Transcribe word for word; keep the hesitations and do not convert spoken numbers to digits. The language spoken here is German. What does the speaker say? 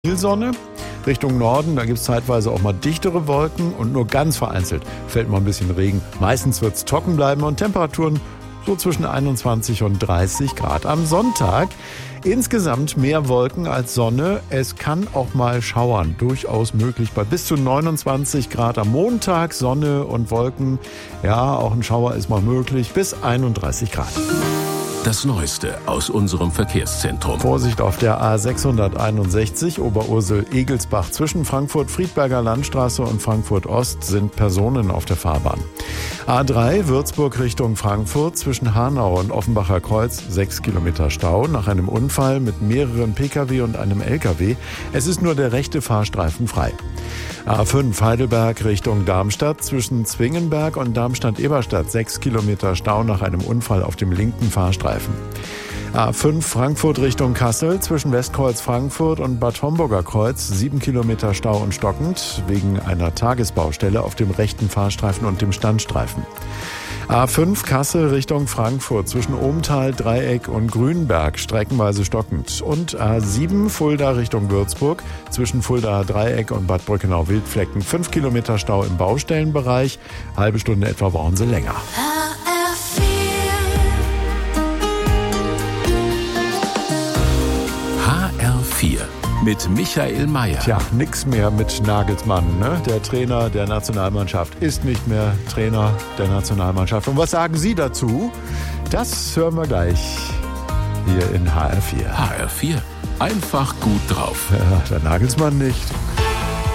Viel Sonne. Richtung Norden, da gibt es zeitweise auch mal dichtere Wolken und nur ganz vereinzelt fällt mal ein bisschen Regen. Meistens wird es trocken bleiben und Temperaturen so zwischen einundzwanzig und dreißig Grad. Am Sonntag insgesamt mehr Wolken als Sonne. Es kann auch mal schauern, durchaus möglich bei bis zu neunundzwanzig Grad. Am Montag Sonne und Wolken. Ja, auch ein Schauer ist mal möglich, bis einunddreißig Grad. Das Neueste aus unserem Verkehrszentrum. Vorsicht auf der A sechshunderteinundsechzig Oberursel-Egelsbach. Zwischen Frankfurt-Friedberger Landstraße und Frankfurt-Ost sind Personen auf der Fahrbahn. A drei Würzburg Richtung Frankfurt. Zwischen Hanau und Offenbacher Kreuz sechs Kilometer Stau nach einem Unfall mit mehreren Pkw und einem L K W. Es ist nur der rechte Fahrstreifen frei. A fünf Heidelberg Richtung Darmstadt. Zwischen Zwingenberg und Darmstadt-Eberstadt sechs Kilometer Stau nach einem Unfall auf dem linken Fahrstreifen. A fünf Frankfurt Richtung Kassel. Zwischen Westkreuz Frankfurt und Bad Homburger Kreuz sieben Kilometer Stau und stockend wegen einer Tagesbaustelle auf dem rechten Fahrstreifen und dem Standstreifen. A fünf Kassel Richtung Frankfurt. Zwischen Ohmtal, Dreieck und Grünberg streckenweise stockend. Und A sieben Fulda Richtung Würzburg. Zwischen Fulda, Dreieck und Bad Brückenau-Wildflecken fünf Kilometer Stau im Baustellenbereich. Halbe Stunde etwa brauchen Sie länger. H R vier mit Michael Mayer. Tja, nix mehr mit Nagelsmann, ne? Der Trainer der Nationalmannschaft ist nicht mehr Trainer der Nationalmannschaft. Und was sagen Sie dazu? Das hören wir gleich hier in H R vier. H R vier. Einfach gut drauf. Ja, der Nagelsmann nicht.